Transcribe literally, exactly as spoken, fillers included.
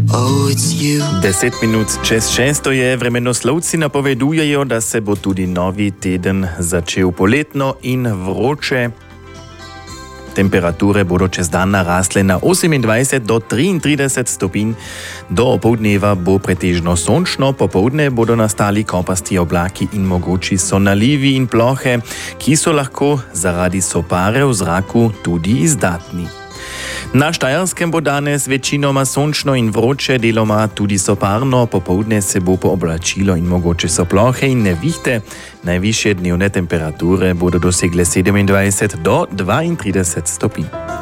Oh, it's you. Deset minut čez šesto je vremenoslovci napovedujejo, da se bo tudi novi teden začel poletno in vroče. Temperature bodo čez dan narasle na osemindvajset do triintrideset stopinj. Do opoldneva bo pretežno sončno, popoldne bodo nastali kopasti oblaki in mogoči so nalivi in plohe, ki so lahko zaradi sopare v zraku tudi izdatni. Na Štajerskem bo danes večinoma sončno in vroče, deloma tudi soparno, popoldne se bo pooblačilo in mogoče so plohe in nevihte. Najvišje dnevne temperature bodo dosegle sedemindvajset do dvaintrideset stopinj.